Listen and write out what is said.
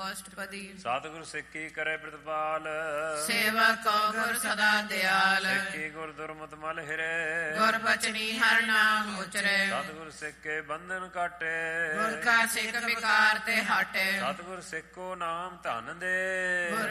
ਅਸ਼ਟਪਦੀ। ਸਤਿਗੁਰ ਸਿੱਖੀ ਕਰੇ ਪ੍ਰਤਪਾਲ, ਸੇਵਕ ਕੋ ਗੁਰ ਸਦਾ ਦਿਆਲ। ਸਿੱਖੀ ਗੁਰ ਦੁਰਮਤਿ ਮਲ ਹਿਰੇ, ਗੁਰ ਬਚਨੀ ਹਰਿ ਨਾਮ ਉਚਰੇ। ਸਤਿਗੁਰ ਸਿੱਖੇ ਬੰਧਨ ਕਾਟੇ, ਗੁਰ ਕਾ ਸਿੱਖ ਵਿਕਾਰ ਤੇ ਹਟੇ। ਸਤਿਗੁਰ ਸਿੱਖੋ ਨਾਮ ਧਨ ਦੇ।